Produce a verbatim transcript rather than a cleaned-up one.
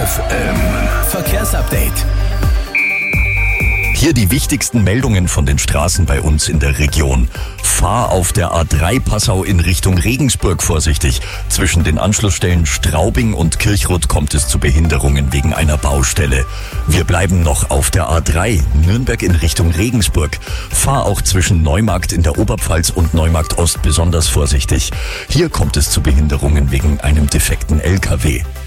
F M. Verkehrsupdate. Hier die wichtigsten Meldungen von den Straßen bei uns in der Region. Fahr auf der A drei Passau in Richtung Regensburg vorsichtig. Zwischen den Anschlussstellen Straubing und Kirchrot kommt es zu Behinderungen wegen einer Baustelle. Wir bleiben noch auf der A drei Nürnberg in Richtung Regensburg. Fahr auch zwischen Neumarkt in der Oberpfalz und Neumarkt Ost besonders vorsichtig. Hier kommt es zu Behinderungen wegen einem defekten L K W.